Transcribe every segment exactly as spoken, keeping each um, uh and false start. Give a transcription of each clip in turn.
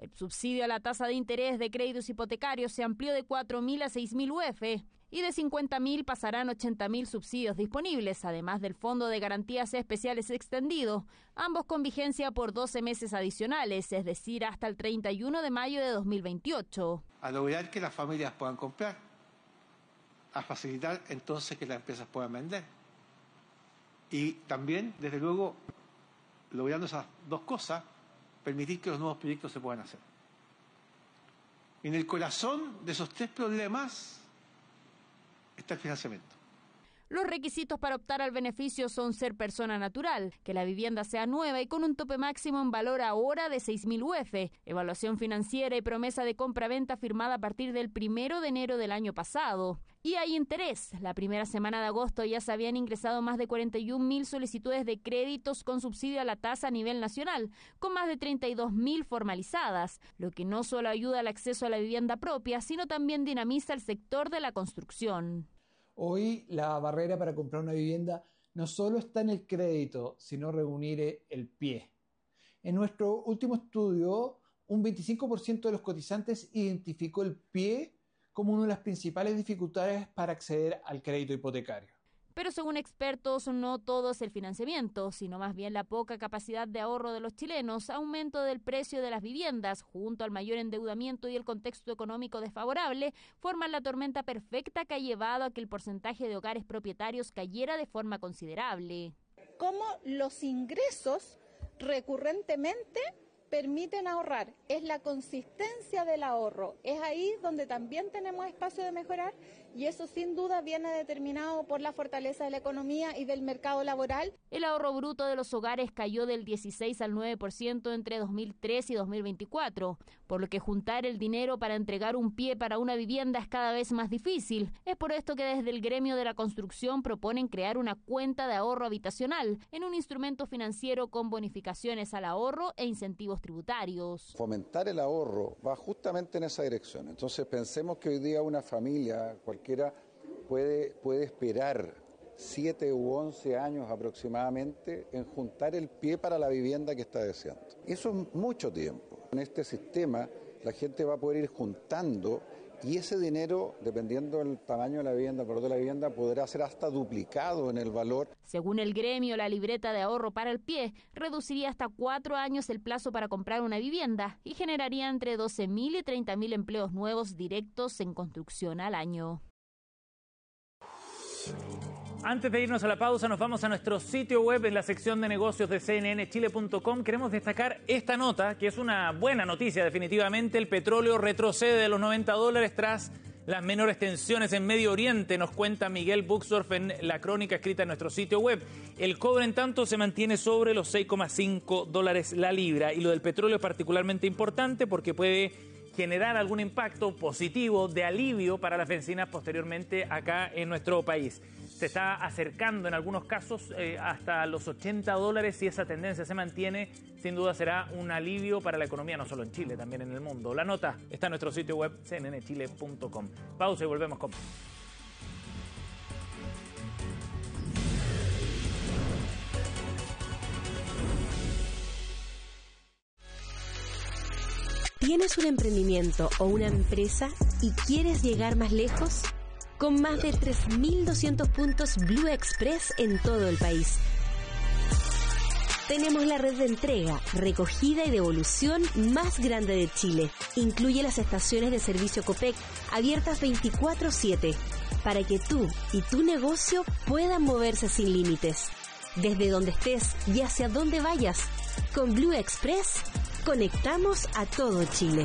El subsidio a la tasa de interés de créditos hipotecarios se amplió de cuatro mil a seis mil U F y de cincuenta mil pasarán ochenta mil subsidios disponibles, además del Fondo de Garantías Especiales extendido, ambos con vigencia por doce meses adicionales, es decir, hasta el treinta y uno de mayo de dos mil veintiocho. A lograr que las familias puedan comprar, a facilitar entonces que las empresas puedan vender. Y también, desde luego, logrando esas dos cosas, permitir que los nuevos proyectos se puedan hacer. En el corazón de esos tres problemas está el financiamiento. Los requisitos para optar al beneficio son ser persona natural, que la vivienda sea nueva y con un tope máximo en valor ahora de seis mil U F, evaluación financiera y promesa de compra-venta firmada a partir del primero de enero del año pasado. Y hay interés. La primera semana de agosto ya se habían ingresado más de cuarenta y un mil solicitudes de créditos con subsidio a la tasa a nivel nacional, con más de treinta y dos mil formalizadas, lo que no solo ayuda al acceso a la vivienda propia, sino también dinamiza el sector de la construcción. Hoy la barrera para comprar una vivienda no solo está en el crédito, sino reunir el pie. En nuestro último estudio, un veinticinco por ciento de los cotizantes identificó el pie como una de las principales dificultades para acceder al crédito hipotecario. Pero según expertos, no todo es el financiamiento, sino más bien la poca capacidad de ahorro de los chilenos, aumento del precio de las viviendas, junto al mayor endeudamiento y el contexto económico desfavorable, forman la tormenta perfecta que ha llevado a que el porcentaje de hogares propietarios cayera de forma considerable. Cómo los ingresos recurrentemente permiten ahorrar, es la consistencia del ahorro, es ahí donde también tenemos espacio de mejorar y eso sin duda viene determinado por la fortaleza de la economía y del mercado laboral. El ahorro bruto de los hogares cayó del dieciséis al nueve por ciento entre dos mil tres y dos mil veinticuatro, por lo que juntar el dinero para entregar un pie para una vivienda es cada vez más difícil. Es por esto que desde el gremio de la construcción proponen crear una cuenta de ahorro habitacional en un instrumento financiero con bonificaciones al ahorro e incentivos tributarios. Fomentar el ahorro va justamente en esa dirección. Entonces pensemos que hoy día una familia cualquiera puede, puede esperar siete u once años aproximadamente en juntar el pie para la vivienda que está deseando. Eso es mucho tiempo. En este sistema la gente va a poder ir juntando y ese dinero, dependiendo del tamaño de la vivienda, el valor de la vivienda, podrá ser hasta duplicado en el valor. Según el gremio, la libreta de ahorro para el pie reduciría hasta cuatro años el plazo para comprar una vivienda y generaría entre doce mil y treinta mil empleos nuevos directos en construcción al año. Antes de irnos a la pausa, nos vamos a nuestro sitio web en la sección de negocios de C N N Chile punto com. Queremos destacar esta nota, que es una buena noticia definitivamente. El petróleo retrocede de los noventa dólares tras las menores tensiones en Medio Oriente, nos cuenta Miguel Buxdorf en la crónica escrita en nuestro sitio web. El cobre, en tanto, se mantiene sobre los seis coma cinco dólares la libra. Y lo del petróleo es particularmente importante porque puede generar algún impacto positivo de alivio para las bencinas posteriormente acá en nuestro país. Se está acercando en algunos casos eh, hasta los ochenta dólares. Si esa tendencia se mantiene, sin duda será un alivio para la economía, no solo en Chile, también en el mundo. La nota está en nuestro sitio web C N N Chile punto com. Pausa y volvemos con... ¿Tienes un emprendimiento o una empresa y quieres llegar más lejos? Con más de tres mil doscientos puntos Blue Express en todo el país. Tenemos la red de entrega, recogida y devolución más grande de Chile. Incluye las estaciones de servicio Copec, abiertas veinticuatro siete, para que tú y tu negocio puedan moverse sin límites. Desde donde estés y hacia donde vayas, con Blue Express, conectamos a todo Chile.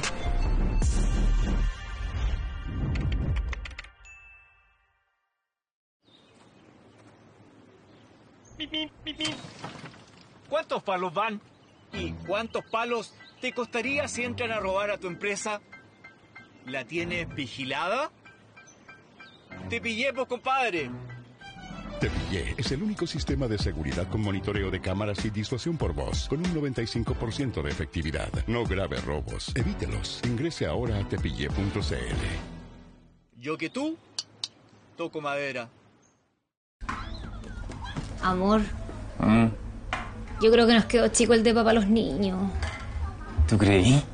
¿Cuántos palos van? ¿Y cuántos palos te costaría si entran a robar a tu empresa? ¿La tienes vigilada? ¡Te pillé, pues, compadre! Te Pillé es el único sistema de seguridad con monitoreo de cámaras y disuasión por voz, con un noventa y cinco por ciento de efectividad. No grave robos. Evítelos. Ingrese ahora a tepillé punto c l. Yo que tú, toco madera. Amor, ¿Mm? yo creo que nos quedó chico el depa para los niños. ¿Tú creí?